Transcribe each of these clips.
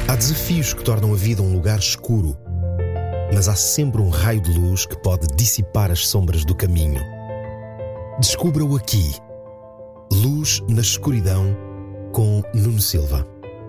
Há desafios que tornam a vida um lugar escuro, mas há sempre um raio de luz que pode dissipar as sombras do caminho. Descubra-o aqui. Luz na Escuridão, com Nuno Silva.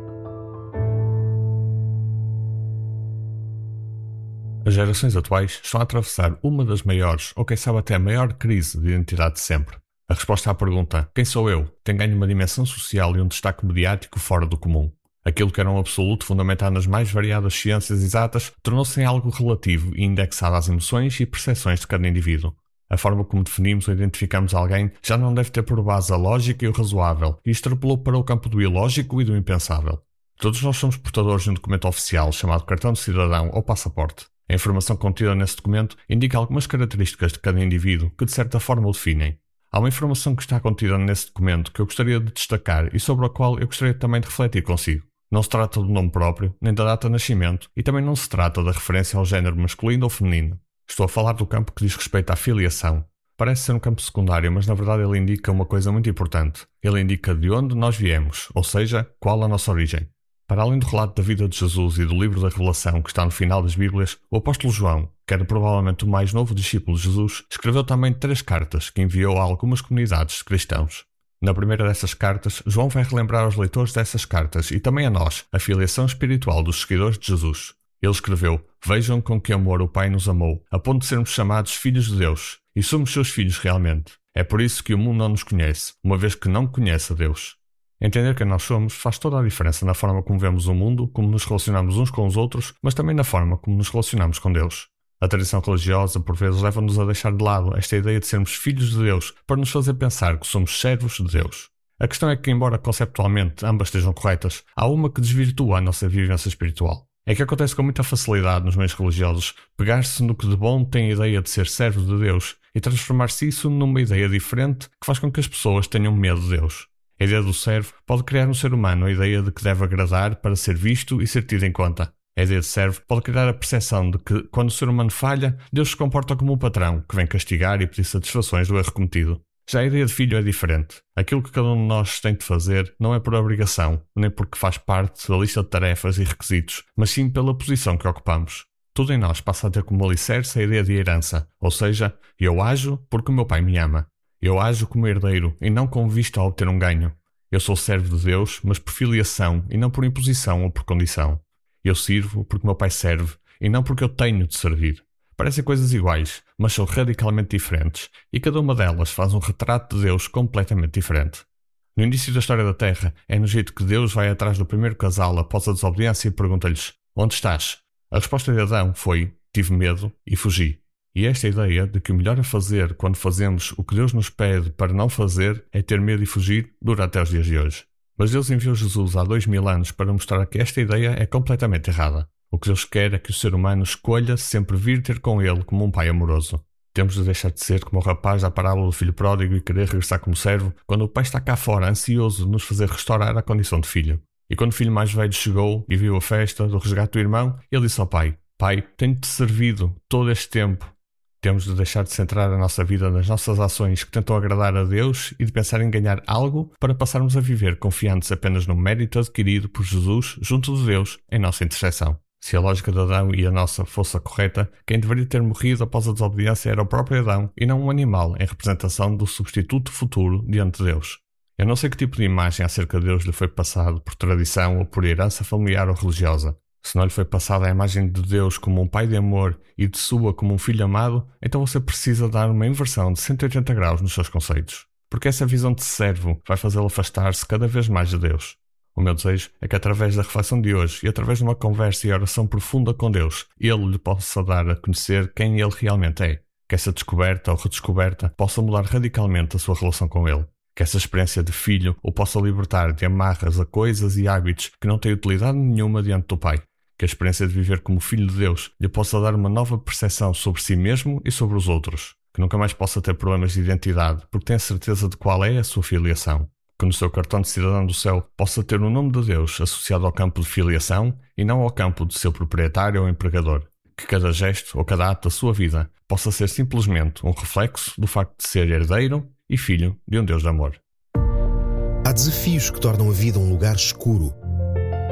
As gerações atuais estão a atravessar uma das maiores, ou quem sabe até a maior crise de identidade de sempre. A resposta à pergunta, quem sou eu, tem ganho uma dimensão social e um destaque mediático fora do comum. Aquilo que era um absoluto fundamentado nas mais variadas ciências exatas tornou-se em algo relativo e indexado às emoções e percepções de cada indivíduo. A forma como definimos ou identificamos alguém já não deve ter por base a lógica e o razoável, e extrapolou para o campo do ilógico e do impensável. Todos nós somos portadores de um documento oficial chamado cartão de cidadão ou passaporte. A informação contida nesse documento indica algumas características de cada indivíduo que de certa forma o definem. Há uma informação que está contida nesse documento que eu gostaria de destacar e sobre a qual eu gostaria também de refletir consigo. Não se trata do nome próprio, nem da data de nascimento, e também não se trata da referência ao género masculino ou feminino. Estou a falar do campo que diz respeito à filiação. Parece ser um campo secundário, mas na verdade ele indica uma coisa muito importante. Ele indica de onde nós viemos, ou seja, qual a nossa origem. Para além do relato da vida de Jesus e do livro da Revelação que está no final das Bíblias, o apóstolo João, que era provavelmente o mais novo discípulo de Jesus, escreveu também 3 cartas que enviou a algumas comunidades de cristãos. Na primeira dessas cartas, João vai relembrar aos leitores dessas cartas e também a nós a filiação espiritual dos seguidores de Jesus. Ele escreveu: "Vejam com que amor o Pai nos amou, a ponto de sermos chamados filhos de Deus, e somos seus filhos realmente. É por isso que o mundo não nos conhece, uma vez que não conhece a Deus." Entender quem nós somos faz toda a diferença na forma como vemos o mundo, como nos relacionamos uns com os outros, mas também na forma como nos relacionamos com Deus. A tradição religiosa, por vezes, leva-nos a deixar de lado esta ideia de sermos filhos de Deus para nos fazer pensar que somos servos de Deus. A questão é que, embora conceptualmente ambas estejam corretas, há uma que desvirtua a nossa vivência espiritual. É que acontece com muita facilidade nos meios religiosos pegar-se no que de bom tem a ideia de ser servo de Deus e transformar-se isso numa ideia diferente que faz com que as pessoas tenham medo de Deus. A ideia do servo pode criar no ser humano a ideia de que deve agradar para ser visto e ser tido em conta. A ideia de servo pode criar a percepção de que, quando o ser humano falha, Deus se comporta como um patrão que vem castigar e pedir satisfações do erro cometido. Já a ideia de filho é diferente. Aquilo que cada um de nós tem de fazer não é por obrigação, nem porque faz parte da lista de tarefas e requisitos, mas sim pela posição que ocupamos. Tudo em nós passa a ter como alicerce a ideia de herança, ou seja, eu ajo porque o meu pai me ama. Eu ajo como herdeiro e não com vista a obter um ganho. Eu sou servo de Deus, mas por filiação e não por imposição ou por condição. Eu sirvo porque meu pai serve e não porque eu tenho de servir. Parecem coisas iguais, mas são radicalmente diferentes e cada uma delas faz um retrato de Deus completamente diferente. No início da história da Terra, é no jeito que Deus vai atrás do primeiro casal após a desobediência e pergunta-lhes: "Onde estás?" A resposta de Adão foi: "Tive medo e fugi." E esta ideia de que o melhor a fazer quando fazemos o que Deus nos pede para não fazer é ter medo e fugir dura até os dias de hoje. Mas Deus enviou Jesus há 2000 anos para mostrar que esta ideia é completamente errada. O que Deus quer é que o ser humano escolha sempre vir ter com Ele como um pai amoroso. Temos de deixar de ser como o rapaz da parábola do filho pródigo e querer regressar como servo, quando o pai está cá fora ansioso de nos fazer restaurar a condição de filho. E quando o filho mais velho chegou e viu a festa do resgate do irmão, ele disse ao pai: "Pai, tenho-te servido todo este tempo." Temos de deixar de centrar a nossa vida nas nossas ações que tentam agradar a Deus e de pensar em ganhar algo para passarmos a viver confiantes apenas no mérito adquirido por Jesus junto de Deus em nossa intercessão. Se a lógica de Adão e a nossa fosse a correta, quem deveria ter morrido após a desobediência era o próprio Adão e não um animal em representação do substituto futuro diante de Deus. Eu não sei que tipo de imagem acerca de Deus lhe foi passado por tradição ou por herança familiar ou religiosa. Se não lhe foi passada a imagem de Deus como um pai de amor e de sua como um filho amado, então você precisa dar uma inversão de 180 graus nos seus conceitos. Porque essa visão de servo vai fazê-lo afastar-se cada vez mais de Deus. O meu desejo é que através da reflexão de hoje e através de uma conversa e oração profunda com Deus, Ele lhe possa dar a conhecer quem Ele realmente é. Que essa descoberta ou redescoberta possa mudar radicalmente a sua relação com Ele. Que essa experiência de filho o possa libertar de amarras a coisas e hábitos que não têm utilidade nenhuma diante do Pai. Que a experiência de viver como filho de Deus lhe possa dar uma nova percepção sobre si mesmo e sobre os outros. Que nunca mais possa ter problemas de identidade, porque tem a certeza de qual é a sua filiação. Que no seu cartão de cidadão do céu possa ter o nome de Deus associado ao campo de filiação e não ao campo de seu proprietário ou empregador. Que cada gesto ou cada ato da sua vida possa ser simplesmente um reflexo do facto de ser herdeiro e filho de um Deus de amor. Há desafios que tornam a vida um lugar escuro,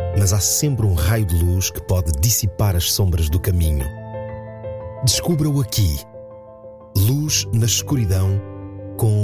mas há sempre um raio de luz que pode dissipar as sombras do caminho. Descubra-o aqui. Luz na escuridão